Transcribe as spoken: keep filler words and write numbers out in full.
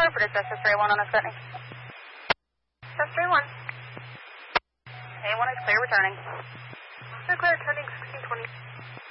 Clear for dispatch three one on a setting. Test three one. A one is clear, returning. Clear, clear, returning sixteen twenty.